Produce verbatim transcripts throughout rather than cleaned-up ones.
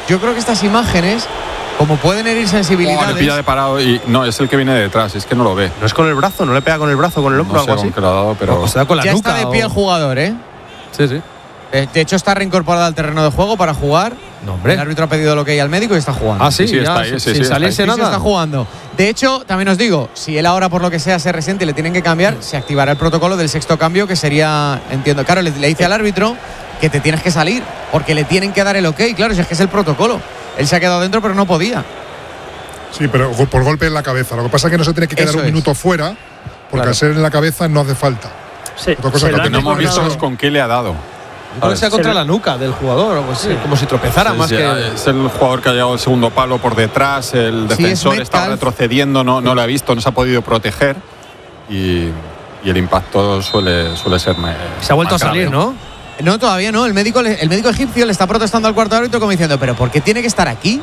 yo creo que estas imágenes, como pueden herir sensibilidades… Oh, le pilla de parado y no, es el que viene de detrás, es que no lo ve. No es con el brazo, no le pega con el brazo, con el hombro, no sé algo así. con qué lo ha dado, pero… O sea, con la ya nuca, está de pie o… el jugador, ¿eh? Sí, sí. De hecho, está reincorporado al terreno de juego para jugar. No, hombre. El árbitro ha pedido lo que hay al médico y está jugando. Ah, sí, Sí, sí, ya, está ahí, sí, sin sí, está salirse ahí. Sí, sí, nada. está jugando. De hecho, también os digo, si él ahora por lo que sea se resiente y le tienen que cambiar, se activará el protocolo del sexto cambio, que sería, entiendo, claro, le, le dice al árbitro que te tienes que salir, porque le tienen que dar el ok, claro, si es que es el protocolo. Él se ha quedado dentro, pero no podía. Sí, pero por golpe en la cabeza. Lo que pasa es que no se tiene que quedar Eso un es. minuto fuera, porque Claro. al ser en la cabeza no hace falta. Sí, Otra cosa se que Lo que no hemos recordado. visto es con qué le ha dado. Creo que sea contra Se- la nuca del jugador, o algo así, Sí. como si tropezara Sí, más sí, que… es el jugador que ha llegado al segundo palo por detrás, el Sí, defensor es está Metcalf. retrocediendo, no, no lo ha visto, no se ha podido proteger y, y el impacto suele, suele ser me- Se ha vuelto a más grave, salir, ¿no? No, todavía no. El médico, le- el médico egipcio le está protestando al cuarto árbitro como diciendo, ¿pero por qué tiene que estar aquí?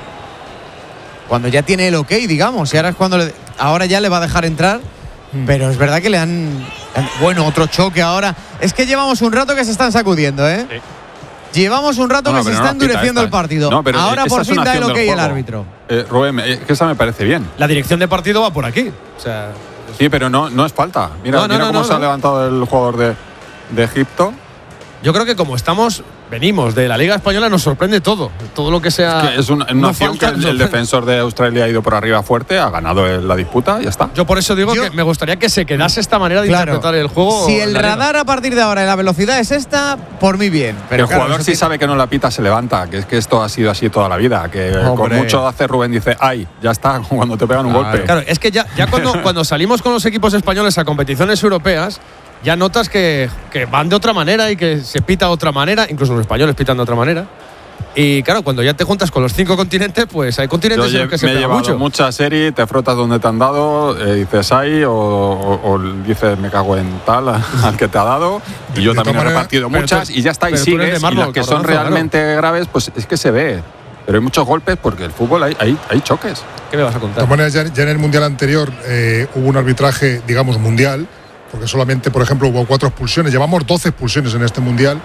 Cuando ya tiene el ok, digamos. Y ahora es cuando le- ahora ya le va a dejar entrar. Pero es verdad que le han… han- Bueno, otro choque ahora. Es que llevamos un rato que se están sacudiendo, ¿eh? Sí. Llevamos un rato No, que no, se pero está no nos pita endureciendo esta, el partido. No, pero ahora esa por es fin una da el acción ok del el juego. árbitro. Eh, Rubén, es que esa me parece bien. La dirección de partido va por aquí. O sea, Sí, pero no, no es falta. Mira, No, no, mira no, cómo no, se ha no. levantado el jugador de, de Egipto. yo creo que como estamos, venimos de la Liga Española, nos sorprende todo. Todo lo que sea… Que es una, en una no acción falta, que el, el sorprende. defensor de Australia ha ido por arriba fuerte, ha ganado el- la disputa y ya está. Yo por eso digo Yo- que me gustaría que se quedase esta manera de Claro. interpretar el juego. Si en el la Liga. radar a partir de ahora, la velocidad es esta, por mí bien. Pero el claro, jugador eso si tiene- sabe que no la pita se levanta, que es que esto ha sido así toda la vida, que con Hombre. mucho hace Rubén dice, ay, ya está, cuando te pegan un Claro. golpe. Claro, es que ya, ya cuando, cuando salimos con los equipos españoles a competiciones europeas, ya notas que, que van de otra manera y que se pita de otra manera, incluso los españoles pitan de otra manera. Y claro, cuando ya te juntas con los cinco continentes, pues hay Yo continentes en lle- los que se me he pega llevado mucho. mucha serie, te frotas donde te han dado, eh, dices ay, o, o- o dices me cago en tal al que te ha dado. Y yo De también he todas maneras, repartido pero muchas tú- y ya está, y pero tú eres de sigues. Y Marlo, las que son cabronazo, realmente graves, pues es que se ve. Pero hay muchos golpes porque el fútbol hay, hay, hay choques. ¿Qué me vas a De contar? todas maneras, ya, ya en el Mundial anterior eh, hubo un arbitraje, digamos, mundial, porque solamente, por ejemplo, hubo cuatro expulsiones. Llevamos doce expulsiones en este Mundial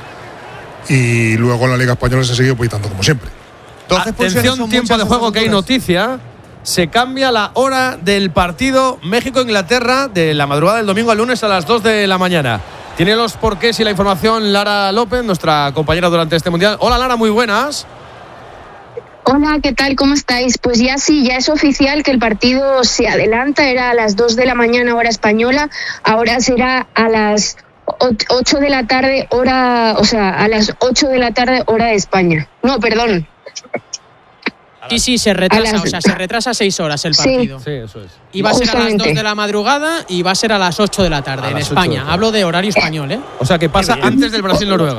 y luego en la Liga Española se ha seguido pitando como siempre. doce expulsiones Atención, son tiempo muchas, de son juego que hay duras. noticia. Se cambia la hora del partido México-Inglaterra de la madrugada del domingo al lunes a las dos de la mañana. Tiene los porqués y la información Lara López, nuestra compañera durante este Mundial. Hola Lara, muy buenas. Hola, ¿qué tal? ¿Cómo estáis? Pues ya sí, ya es oficial que el partido se adelanta, era a las dos de la mañana hora española, ahora será a las ocho de la tarde hora, o sea, a las ocho de la tarde hora de España. No, perdón. Sí, sí, se retrasa, A las- o sea, se retrasa seis horas el Sí. partido. Sí, eso es. Y va a ser a las Justamente. dos de la madrugada y va a ser a las ocho de la tarde A en las ocho de la España. tarde. Hablo de horario español, ¿eh? O sea, que pasa antes del Brasil-Noruega.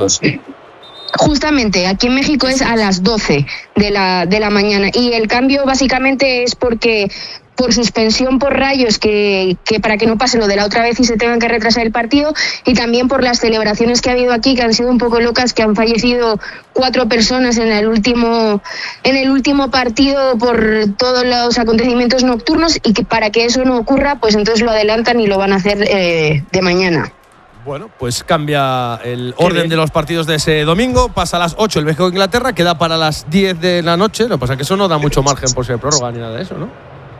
Justamente, aquí en México es a las doce de la, de la mañana y el cambio básicamente es porque por suspensión por rayos, que, que para que no pase lo de la otra vez y se tengan que retrasar el partido, y también por las celebraciones que ha habido aquí, que han sido un poco locas, que han fallecido cuatro personas en el último, en el último partido por todos los acontecimientos nocturnos, y que para que eso no ocurra, pues entonces lo adelantan y lo van a hacer eh, de mañana. Bueno, pues cambia el orden de los partidos de ese domingo. Pasa a las ocho el México-Inglaterra, queda para las diez de la noche. Lo que pasa es que eso no da mucho margen por ser prórroga ni nada de eso, ¿no?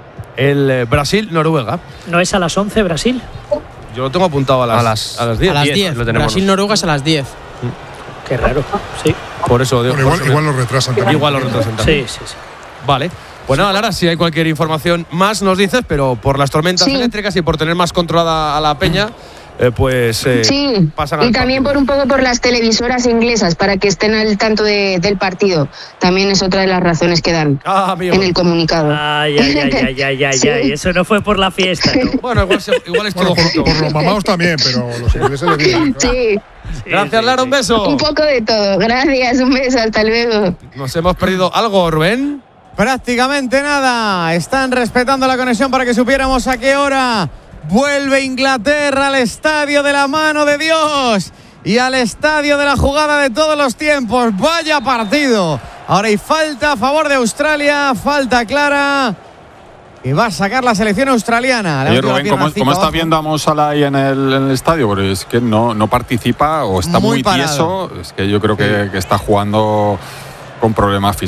El eh, Brasil-Noruega. ¿No es a las once Brasil? Yo lo tengo apuntado a las, A las- a las diez. A las diez. Lo tenemos. Brasil-Noruega es a las diez. Qué raro. Sí, Por eso digo. Bueno, por igual, eso igual digo. lo retrasan también. Igual lo retrasan también. sí, sí, sí. Vale. Pues nada, Lara, si hay cualquier información más nos dices, pero por las tormentas Sí. eléctricas y por tener más controlada a la peña, eh, pues eh, Sí, pasan y al también partido. por un poco por las televisoras inglesas, para que estén al tanto de- del partido. También es otra de las razones que dan Ah, amigo. en el comunicado. Ay, ay, ay, ay, ay, ay, Sí. ay. Eso no fue por la fiesta, ¿no? Bueno, igual, se- igual es Bueno, todo por, junto. por los mamados también, pero los ingleses le dicen. Sí, Gracias, Lara, un beso. un poco de todo. Gracias, un beso, hasta luego. Nos hemos perdido algo, Rubén. Prácticamente nada. Están respetando la conexión para que supiéramos a qué hora vuelve Inglaterra al estadio de la mano de Dios y al estadio de la jugada de todos los tiempos. Vaya partido. Ahora hay falta a favor de Australia, falta clara que va a sacar la selección australiana. Le ha Oye, metido la Rubén, ¿cómo, piernacita cómo está abajo. viendo a Mo Salah ahí en el, en el estadio? Porque es que no, no participa o está Muy muy, parado. tieso. Es que yo creo que, que está jugando con problemas físicos.